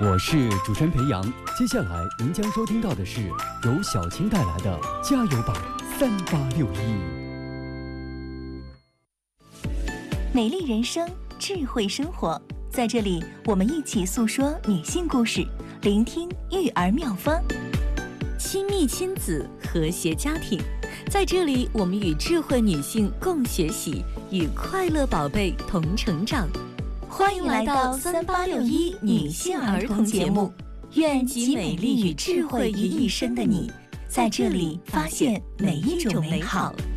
我是主持人裴阳，接下来您将收听到的是由小青带来的加油吧3861。 美丽人生，智慧生活，在这里我们一起诉说女性故事，聆听育儿妙方。 亲密亲子，和谐家庭，在这里我们与智慧女性共学习，与快乐宝贝同成长。 欢迎来到3861女性儿童节目，愿集美丽与智慧于一身的你，在这里发现每一种美好。